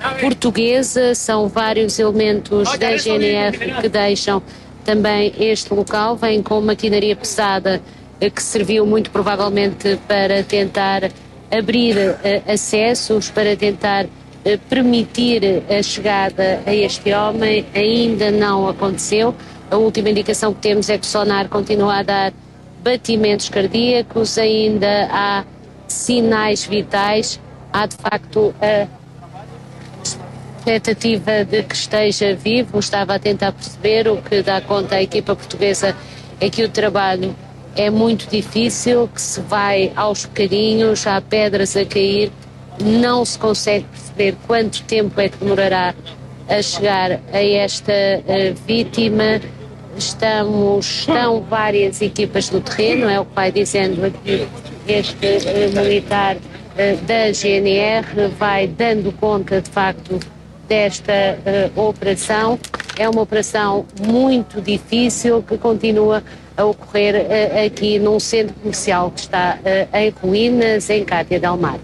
portuguesa. São vários elementos da GNR que deixam também este local. Vêm com maquinaria pesada que serviu muito provavelmente para tentar abrir acessos, para tentar permitir a chegada a este homem. Ainda não aconteceu. A última indicação que temos é que o sonar continua a dar batimentos cardíacos, ainda há sinais vitais, há de facto a expectativa de que esteja vivo. Estava a tentar perceber. O que dá conta à equipa portuguesa é que o trabalho é muito difícil, que se vai aos bocadinhos, há pedras a cair, não se consegue perceber quanto tempo é que demorará a chegar a esta vítima. Estão várias equipas no terreno, é o que vai dizendo aqui este militar da GNR, vai dando conta de facto desta operação. É uma operação muito difícil que continua a ocorrer aqui num centro comercial que está em ruínas, em Cátia del Mar.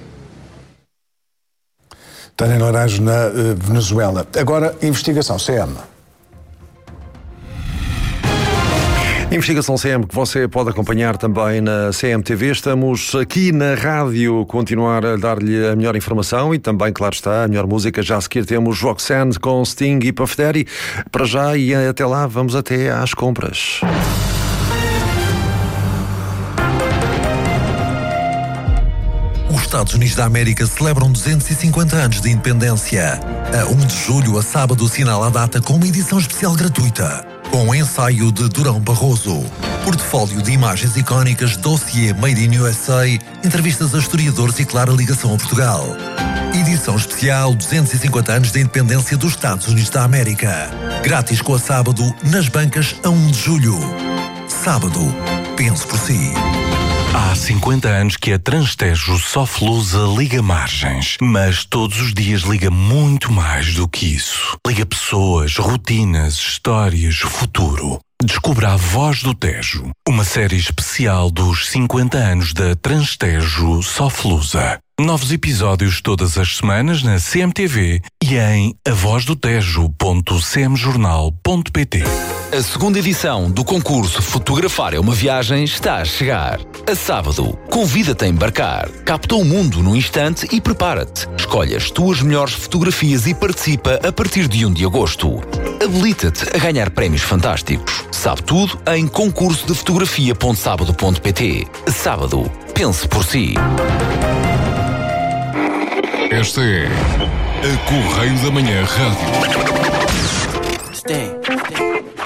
Tânia Naranjo, na Venezuela. Agora, investigação CM. Investigação CM, que você pode acompanhar também na CMTV. Estamos aqui na rádio, continuar a dar-lhe a melhor informação e também, claro está, a melhor música. Já a seguir temos Roxanne com Sting e Puff Daddy. Para já e até lá, vamos até às compras. Os Estados Unidos da América celebram 250 anos de independência. A 1 de julho, a sábado, assinala a data com uma edição especial gratuita, com um ensaio de Durão Barroso, portfólio de imagens icónicas, dossiê Made in USA, entrevistas a historiadores e clara ligação a Portugal. Edição especial 250 anos de independência dos Estados Unidos da América. Grátis com a sábado, nas bancas a 1 de julho. Sábado, pense por si. Há 50 anos que a Transtejo Soflusa liga margens, mas todos os dias liga muito mais do que isso. Liga pessoas, rotinas, histórias, futuro. Descubra A Voz do Tejo, uma série especial dos 50 anos da Transtejo Soflusa. Novos episódios todas as semanas na CMTV e em avozdotejo.cmjornal.pt. A segunda edição do concurso Fotografar é uma Viagem está a chegar. A sábado, convida-te a embarcar. Capta o mundo num instante e prepara-te. Escolhe as tuas melhores fotografias e participa a partir de 1 de agosto. Habilita-te a ganhar prémios fantásticos. Sabe tudo em concursodefotografia.sábado.pt. Sábado, pense por si. Esta é a Correio da Manhã Rádio.